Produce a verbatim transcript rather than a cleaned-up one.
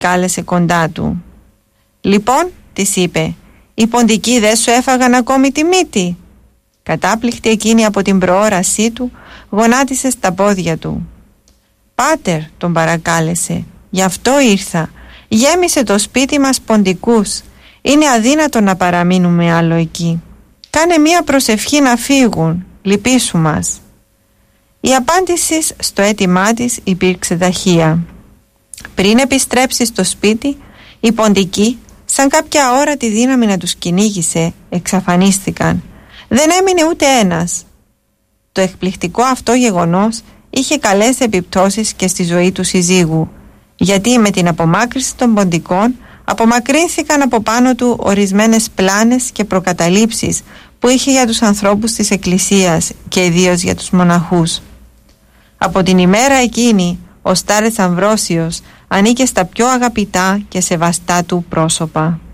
κάλεσε κοντά του. «Λοιπόν», της είπε, «οι ποντικοί δεν σου έφαγαν ακόμη τη μύτη?» Κατάπληκτη εκείνη από την προόρασή του, γονάτισε στα πόδια του. «Πάτερ», τον παρακάλεσε, «γι' αυτό ήρθα. Γέμισε το σπίτι μας ποντικούς. Είναι αδύνατο να παραμείνουμε άλλο εκεί. Κάνε μία προσευχή να φύγουν. Λυπήσου μας». Η απάντηση στο αίτημά της υπήρξε ταχεία. Πριν επιστρέψει στο σπίτι, οι ποντικοί, σαν κάποια ώρα τη δύναμη να τους κυνήγησε, εξαφανίστηκαν. Δεν έμεινε ούτε ένας. Το εκπληκτικό αυτό γεγονός είχε καλές επιπτώσεις και στη ζωή του συζύγου, γιατί με την απομάκρυνση των ποντικών απομακρύνθηκαν από πάνω του ορισμένες πλάνες και προκαταλήψεις που είχε για τους ανθρώπους της Εκκλησίας και ιδίως για τους μοναχούς. Από την ημέρα εκείνη ο Στάρες Αμβρόσιος ανήκε στα πιο αγαπητά και σεβαστά του πρόσωπα.